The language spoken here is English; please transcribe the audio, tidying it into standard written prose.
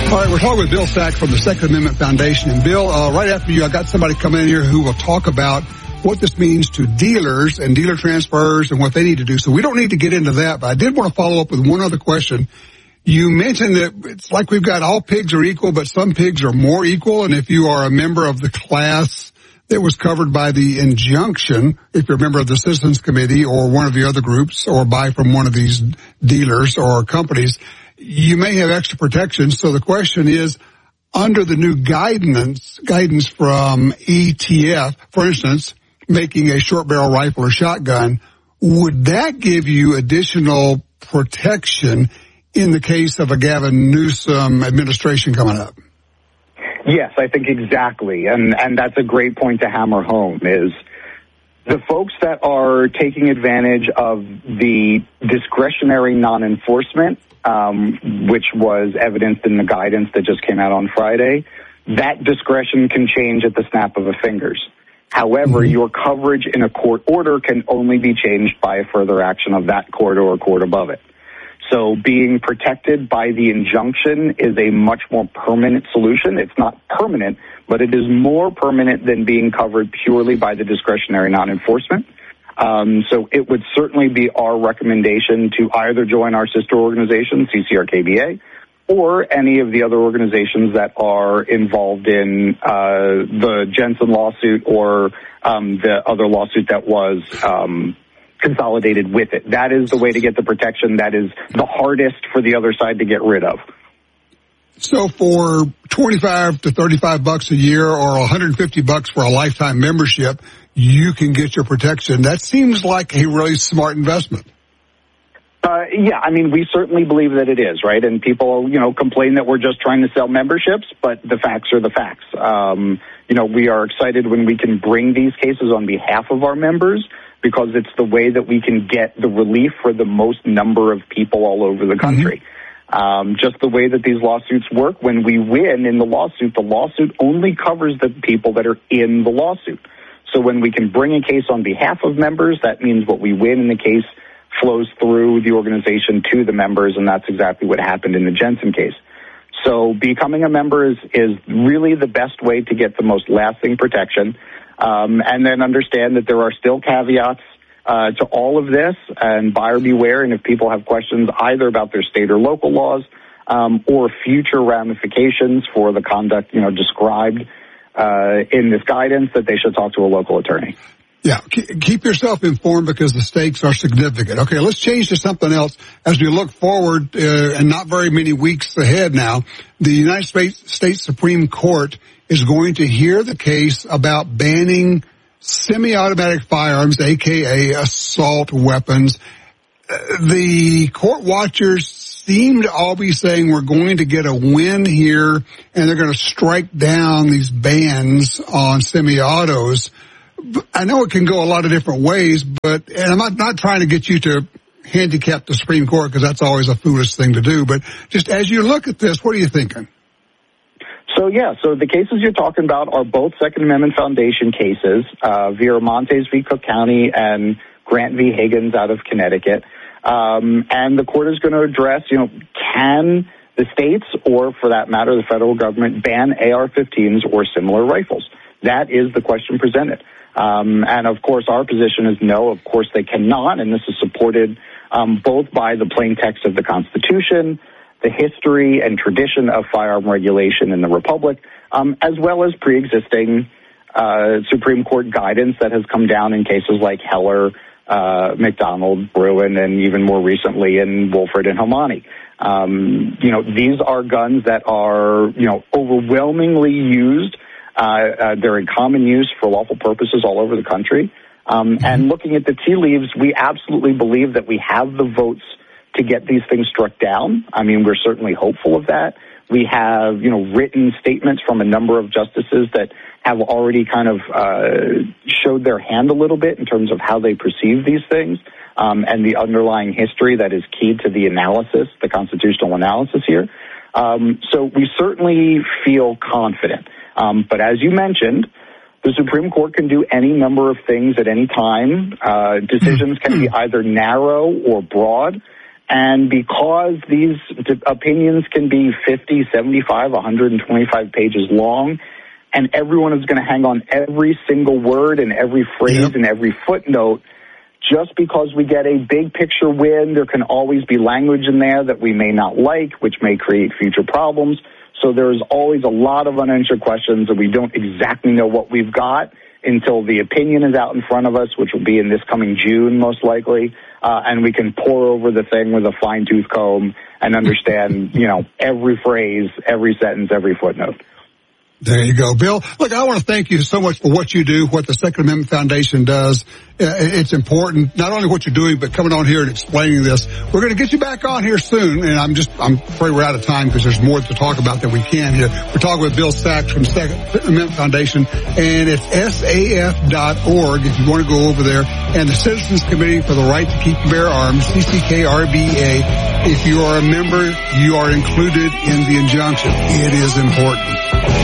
All right, we're talking with Bill Sack from the Second Amendment Foundation. And Bill, right after you, I got somebody coming in here who will talk about what this means to dealers and dealer transfers and what they need to do. So we don't need to get into that, but I did want to follow up with one other question. You mentioned that it's like we've got all pigs are equal, but some pigs are more equal. And if you are a member of the class that was covered by the injunction, if you're a member of the Citizens Committee or one of the other groups or buy from one of these dealers or companies, you may have extra protection. So the question is, under the new guidance from ETF, for instance, making a short barrel rifle or shotgun, would that give you additional protection in the case of a Gavin Newsom administration coming up? Yes, I think exactly. And that's a great point to hammer home is the folks that are taking advantage of the discretionary non-enforcement, which was evidenced in the guidance that just came out on Friday, that discretion can change at the snap of a fingers. However, your coverage in a court order can only be changed by a further action of that court or a court above it. So being protected by the injunction is a much more permanent solution. It's not permanent, but it is more permanent than being covered purely by the discretionary non-enforcement. So it would certainly be our recommendation to either join our sister organization, CCRKBA, or any of the other organizations that are involved in the Jensen lawsuit or the other lawsuit that was consolidated with it. That is the way to get the protection that is the hardest for the other side to get rid of. So for $25 to $35 a year or $150 for a lifetime membership, you can get your protection. That seems like a really smart investment. Yeah, I mean, we certainly believe that it is, right? And people, complain that we're just trying to sell memberships, but the facts are the facts. We are excited when we can bring these cases on behalf of our members because it's the way that we can get the relief for the most number of people all over the country. Just the way that these lawsuits work, when we win in the lawsuit only covers the people that are in the lawsuit. So when we can bring a case on behalf of members, that means what we win in the case flows through the organization to the members, and that's exactly what happened in the Jensen case. So becoming a member is really the best way to get the most lasting protection, and then understand that there are still caveats to all of this, and buyer beware, and if people have questions either about their state or local laws or future ramifications for the conduct described in this guidance, that they should talk to a local attorney. Yeah, keep yourself informed because the stakes are significant. Okay, let's change to something else. As we look forward, and not very many weeks ahead now, the United States Supreme Court is going to hear the case about banning semi-automatic firearms, a.k.a. assault weapons. The court watchers seem to all be saying we're going to get a win here, and they're going to strike down these bans on semi-autos. I know it can go a lot of different ways, and I'm not trying to get you to handicap the Supreme Court because that's always a foolish thing to do, but just as you look at this, what are you thinking? So the cases you're talking about are both Second Amendment Foundation cases, Viramontes v. Cook County and Grant v. Higgins out of Connecticut. And the court is going to address, can the states, or for that matter, the federal government, ban AR-15s or similar rifles? That is the question presented. And of course, our position is no, of course they cannot, and this is supported both by the plain text of the Constitution, the history and tradition of firearm regulation in the Republic, as well as pre-existing Supreme Court guidance that has come down in cases like Heller, McDonald, Bruin, and even more recently in Wolford and Homani. These are guns that are, overwhelmingly used. They're in common use for lawful purposes all over the country. And looking at the tea leaves, we absolutely believe that we have the votes to get these things struck down. I mean, we're certainly hopeful of that. We have, written statements from a number of justices that have already kind of showed their hand a little bit in terms of how they perceive these things, and the underlying history that is key to the analysis, the constitutional analysis here. So we certainly feel confident. But as you mentioned, the Supreme Court can do any number of things at any time. Decisions can be either narrow or broad. And because these opinions can be 50, 75, 125 pages long, and everyone is going to hang on every single word and every phrase and every footnote, just because we get a big picture win, there can always be language in there that we may not like, which may create future problems. So there's always a lot of unanswered questions, and we don't exactly know what we've got until the opinion is out in front of us, which will be in this coming June, most likely. And we can pour over the thing with a fine-tooth comb and understand, every phrase, every sentence, every footnote. There you go, Bill. Look, I want to thank you so much for what you do, what the Second Amendment Foundation does. It's important, not only what you're doing, but coming on here and explaining this. We're going to get you back on here soon, and I'm afraid we're out of time because there's more to talk about than we can here. We're talking with Bill Sachs from Second Amendment Foundation, and it's SAF.org if you want to go over there, and the Citizens Committee for the Right to Keep and Bear Arms, CCKRBA. If you are a member, you are included in the injunction. It is important.